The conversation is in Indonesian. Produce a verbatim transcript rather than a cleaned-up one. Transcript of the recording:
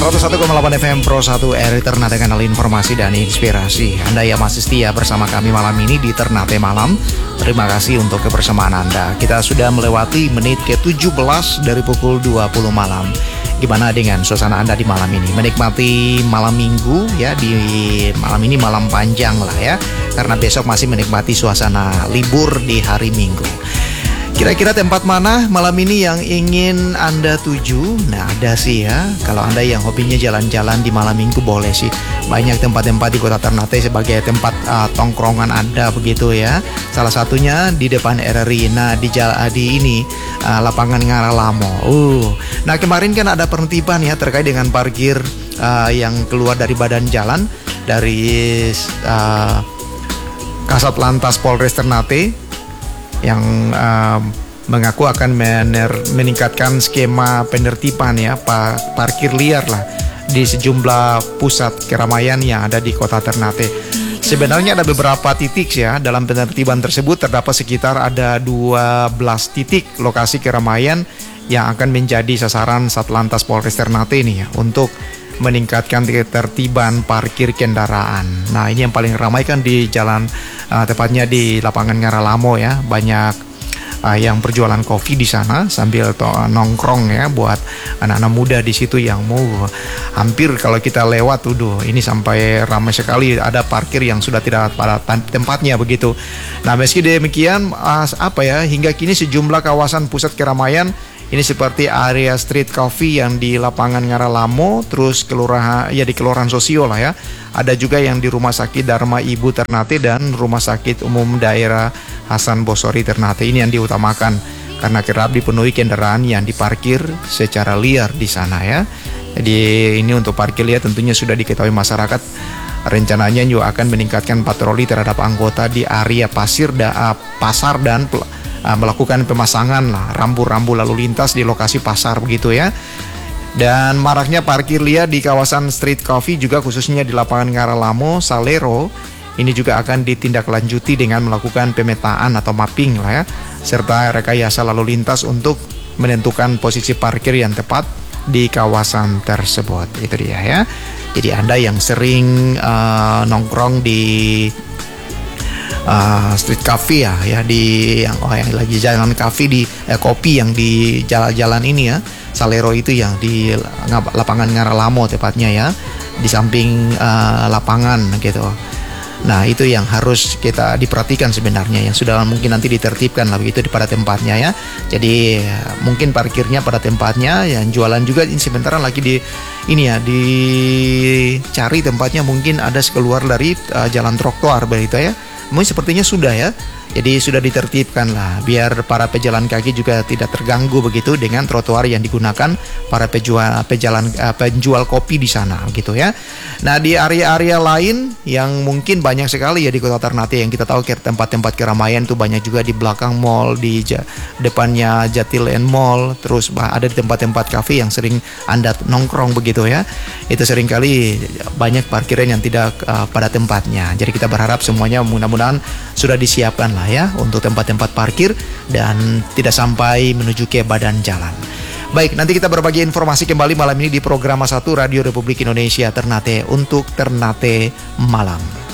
seratus satu koma delapan F M Pro satu R I Ternate, kanal informasi dan inspirasi. Anda yang masih setia bersama kami malam ini di Ternate Malam, terima kasih untuk kebersamaan Anda. Kita sudah melewati menit ke tujuh belas dari pukul dua puluh malam. Gimana dengan suasana Anda di malam ini? Menikmati malam minggu ya, di malam ini malam panjang lah ya, karena besok masih menikmati suasana libur di hari Minggu. Kira-kira tempat mana malam ini yang ingin Anda tuju? Nah, ada sih ya. Kalau Anda yang hobinya jalan-jalan di malam minggu, boleh sih. Banyak tempat-tempat di kota Ternate sebagai tempat uh, tongkrongan Anda begitu ya. Salah satunya di depan R R I. Nah, di jalan di ini uh, lapangan Ngaralamo. Uh. Nah, kemarin kan ada penertiban ya terkait dengan parkir uh, yang keluar dari badan jalan dari uh, Kasat Lantas Polres Ternate yang uh, mengaku akan mener- meningkatkan skema penertiban ya pa- parkir liar lah di sejumlah pusat keramaian yang ada di kota Ternate. Sebenarnya ada beberapa titik ya dalam penertiban tersebut. Terdapat sekitar ada dua belas titik lokasi keramaian yang akan menjadi sasaran Satlantas Polres Ternate ini ya untuk meningkatkan ketertiban parkir kendaraan. Nah, ini yang paling ramai kan di jalan uh, tepatnya di lapangan Ngaralamo ya. Banyak uh, yang berjualan kopi di sana sambil to- nongkrong ya buat anak-anak muda di situ yang mau hampir kalau kita lewat tuh ini sampai ramai sekali, ada parkir yang sudah tidak pada tempatnya begitu. Nah, meski demikian uh, apa ya hingga kini sejumlah kawasan pusat keramaian ini seperti area street coffee yang di lapangan Ngaralamo, terus kelurahan ya di kelurahan Sosio lah ya. Ada juga yang di Rumah Sakit Dharma Ibu Ternate dan Rumah Sakit Umum Daerah Hasan Bosori Ternate. Ini yang diutamakan karena kerap dipenuhi kendaraan yang diparkir secara liar di sana ya. Jadi ini untuk parkir liar tentunya sudah diketahui masyarakat. Rencananya juga akan meningkatkan patroli terhadap anggota di area pasir da, pasar dan melakukan pemasangan lah rambu-rambu lalu lintas di lokasi pasar begitu ya. Dan maraknya parkir liar di kawasan street coffee juga khususnya di lapangan Ngaralamo, Salero, ini juga akan ditindaklanjuti dengan melakukan pemetaan atau mapping lah ya, serta rekayasa lalu lintas untuk menentukan posisi parkir yang tepat di kawasan tersebut. Itu dia ya. Jadi Anda yang sering uh, nongkrong di Uh, street cafe ya, ya di yang oh yang lagi jalan cafe di eh, kopi yang di jalan-jalan ini ya, Salero itu yang di lapangan Ngaralamo tepatnya ya, di samping uh, lapangan gitu. Nah, itu yang harus kita diperhatikan sebenarnya, yang sudah mungkin nanti ditertibkan lah begitu di pada tempatnya ya. Jadi mungkin parkirnya pada tempatnya, yang jualan juga ini sementara lagi di ini ya dicari tempatnya, mungkin ada keluar dari uh, jalan trotoar begitu ya. Mungkin sepertinya sudah ya. Jadi sudah ditertibkan lah biar para pejalan kaki juga tidak terganggu begitu dengan trotoar yang digunakan para pejual pejalan uh, penjual kopi di sana gitu ya. Nah, di area-area lain yang mungkin banyak sekali ya di kota Ternate yang kita tahu tempat-tempat keramaian itu banyak juga di belakang mall, di ja, depannya Jatiland Mall, terus ada di tempat-tempat kafe yang sering Anda nongkrong begitu ya. Itu seringkali banyak parkiran yang tidak uh, pada tempatnya. Jadi kita berharap semuanya mudah-mudahan sudah disiapkan lah ya untuk tempat-tempat parkir dan tidak sampai menuju ke badan jalan. Baik, nanti kita berbagi informasi kembali malam ini di program satu Radio Republik Indonesia Ternate untuk Ternate Malam.